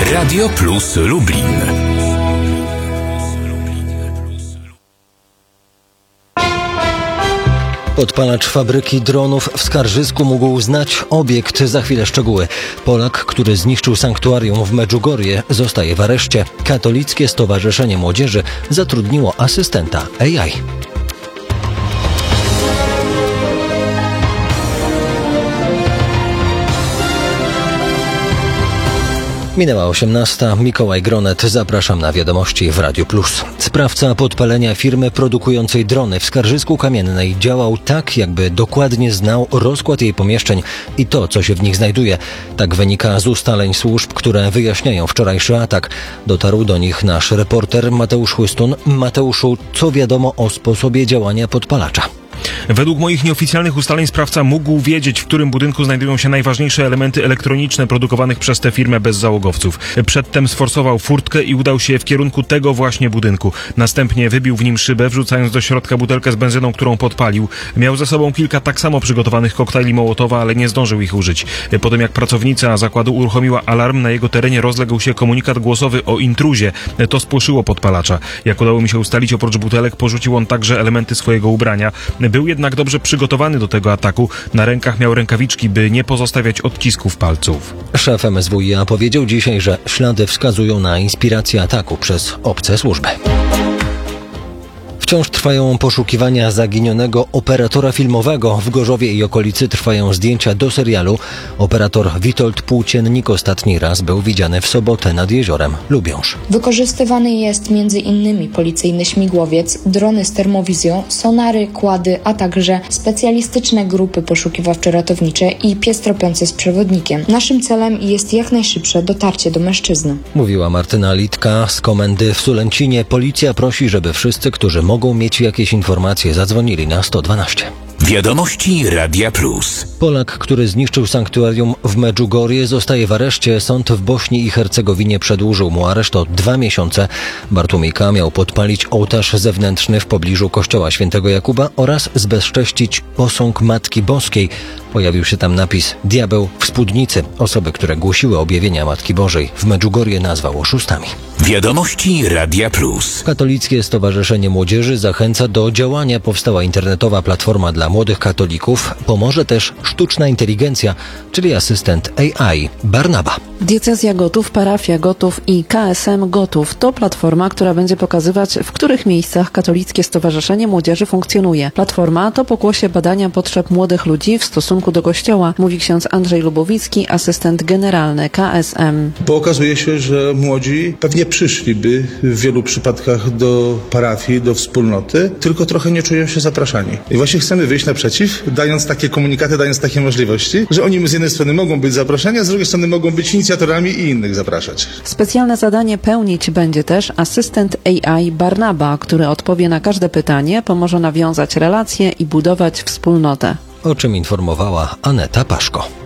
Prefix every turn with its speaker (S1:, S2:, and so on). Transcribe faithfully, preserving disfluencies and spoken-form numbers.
S1: Radio Plus Lublin.
S2: Podpalacz fabryki dronów w Skarżysku mógł znać obiekt. Za chwilę szczegóły. Polak, który zniszczył sanktuarium w Medjugorje, zostaje w areszcie. Katolickie Stowarzyszenie Młodzieży zatrudniło asystenta A I. Minęła osiemnasta. Mikołaj Gronet. Zapraszam na wiadomości w Radiu Plus. Sprawca podpalenia firmy produkującej drony w Skarżysku Kamiennej działał tak, jakby dokładnie znał rozkład jej pomieszczeń i to, co się w nich znajduje. Tak wynika z ustaleń służb, które wyjaśniają wczorajszy atak. Dotarł do nich nasz reporter Mateusz Chłystun. Mateuszu, co wiadomo o sposobie działania podpalacza?
S3: Według moich nieoficjalnych ustaleń sprawca mógł wiedzieć, w którym budynku znajdują się najważniejsze elementy elektroniczne produkowanych przez tę firmę bez załogowców. Przedtem sforsował furtkę i udał się w kierunku tego właśnie budynku. Następnie wybił w nim szybę, wrzucając do środka butelkę z benzyną, którą podpalił. Miał ze sobą kilka tak samo przygotowanych koktajli Mołotowa, ale nie zdążył ich użyć. Po tym jak pracownica zakładu uruchomiła alarm, na jego terenie rozległ się komunikat głosowy o intruzie. To spłoszyło podpalacza. Jak udało mi się ustalić, oprócz butelek porzucił on także elementy swojego ubrania. Był jednak dobrze przygotowany do tego ataku. Na rękach miał rękawiczki, by nie pozostawiać odcisków palców.
S2: Szef M S W i A powiedział dzisiaj, że ślady wskazują na inspirację ataku przez obce służby. Wciąż trwają poszukiwania zaginionego operatora filmowego. W Gorzowie i okolicy trwają zdjęcia do serialu. Operator Witold Płóciennik ostatni raz był widziany w sobotę nad jeziorem Lubiąż.
S4: Wykorzystywany jest między innymi policyjny śmigłowiec, drony z termowizją, sonary, kłady, a także specjalistyczne grupy poszukiwawczo-ratownicze i pies tropiący z przewodnikiem. Naszym celem jest jak najszybsze dotarcie do mężczyzny.
S2: Mówiła Martyna Litka z komendy w Sulęcinie. Policja prosi, żeby wszyscy, którzy mogą mogą mieć jakieś informacje, zadzwonili na sto dwanaście.
S1: Wiadomości Radia Plus.
S2: Polak, który zniszczył sanktuarium w Medjugorje, zostaje w areszcie. Sąd w Bośni i Hercegowinie przedłużył mu areszt o dwa miesiące. Bartłomiej K. miał podpalić ołtarz zewnętrzny w pobliżu kościoła świętego Jakuba oraz zbezcześcić posąg Matki Boskiej. Pojawił się tam napis „Diabeł w spódnicy”. Osoby, które głosiły objawienia Matki Bożej w Medjugorje, nazwał oszustami.
S1: Wiadomości Radia Plus.
S2: Katolickie Stowarzyszenie Młodzieży zachęca do działania. Powstała internetowa platforma dla młodych katolików. Pomoże też sztuczna inteligencja, czyli asystent A I Barnaba.
S5: Diecezja Gotów, parafia Gotów i K S M Gotów to platforma, która będzie pokazywać, w których miejscach Katolickie Stowarzyszenie Młodzieży funkcjonuje. Platforma to pokłosie badania potrzeb młodych ludzi w stosunku do Kościoła, mówi ksiądz Andrzej Lubowicki, asystent generalny K S M.
S6: Bo okazuje się, że młodzi pewnie przyszliby w wielu przypadkach do parafii, do wspólnoty, tylko trochę nie czują się zapraszani. I właśnie chcemy wyjść naprzeciw, dając takie komunikaty, dając takie możliwości, że oni z jednej strony mogą być zaproszeni, a z drugiej strony mogą być inicjatorami i innych zapraszać.
S5: Specjalne zadanie pełnić będzie też asystent A I Barnaba, który odpowie na każde pytanie, pomoże nawiązać relacje i budować wspólnotę.
S2: O czym informowała Aneta Paszko.